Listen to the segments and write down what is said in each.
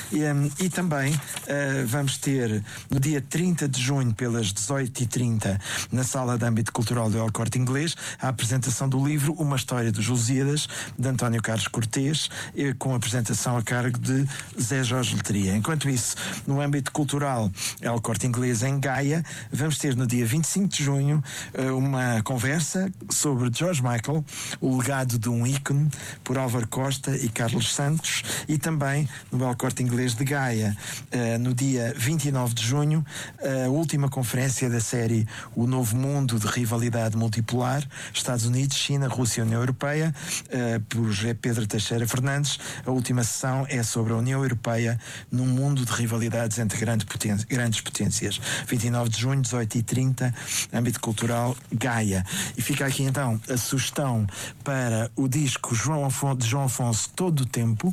E também vamos ter no dia 30 de junho, pelas 18h30, na Sala de Âmbito Cultural do El Corte Inglês, a apresentação do livro Uma História dos Lusíadas, de António Carlos Cortês, com apresentação a cargo de Zé Jorge Letria. Enquanto isso, no âmbito cultural El Corte Inglês em Gaia, vamos ter no dia 25 de junho uma conversa sobre George Michael, o legado de um ícone, por Álvaro Costa e Carlos Santos, e também no El Corte Inglês de Gaia, no dia 29 de junho, a última conferência da série O Novo Mundo de Rivalidade Multipolar, Estados Unidos, China, Rússia e União Europeia, por José Pedro Teixeira Fernandes. A última sessão é sobre a União Europeia num mundo de rivalidades entre grandes potências. 29 de junho, 18h30, âmbito cultural Gaia. E fica aqui então a sugestão para o disco de João Afonso Todo o Tempo,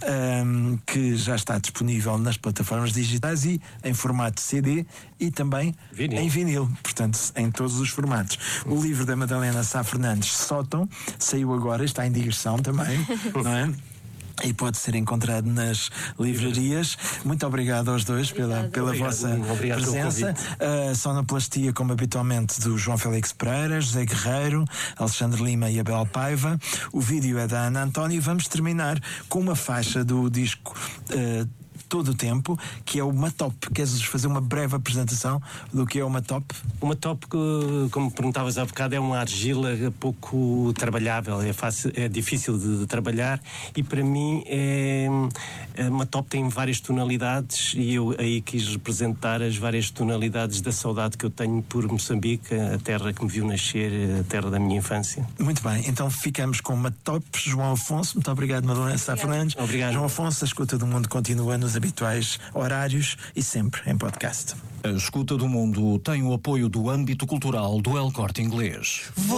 que já está disponível nas plataformas digitais e em formato CD e também em vinil, portanto em todos os formatos. O livro da Madalena Sá Fernandes, Sótão, saiu agora, está em digressão também, não é? E pode ser encontrado nas livrarias. Muito obrigado aos dois pela vossa presença. A sonoplastia, como habitualmente, do João Félix Pereira, José Guerreiro, Alexandre Lima e Abel Paiva. O vídeo é da Ana António e vamos terminar com uma faixa do disco Todo o Tempo, que é o Matop. Queres fazer uma breve apresentação do que é o Matop? O Matop, como perguntavas há bocado, é uma argila pouco trabalhável, é difícil de trabalhar, e para mim Matop tem várias tonalidades e eu aí quis representar as várias tonalidades da saudade que eu tenho por Moçambique, a terra que me viu nascer, a terra da minha infância. Muito bem, então ficamos com Matop. João Afonso, muito obrigado, Madalena Sá Fernandes. Obrigado. João Afonso, a Escuta do Mundo continua nos habituais horários e sempre em podcast. A Escuta do Mundo tem o apoio do âmbito cultural do El Corte Inglês.